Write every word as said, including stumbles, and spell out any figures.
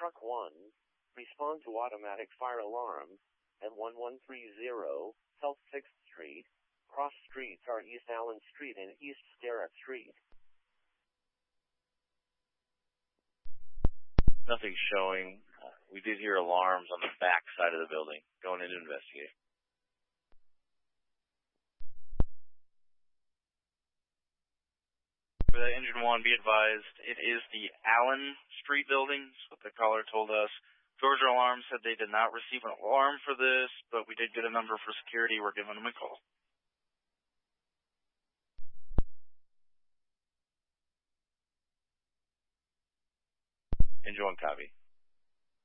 Truck one, respond to automatic fire alarm at one one three zero South sixth Street. Cross streets are East Allen Street and East Sterrett Street. Nothing's showing. Uh, we did hear alarms on the back side of the building. Going in to investigate. For that engine one, be advised, it is the Allen Street building, that's what the caller told us. Georgia Alarm said they did not receive an alarm for this, but we did get a number for security. We're giving them a call. Engine one copy.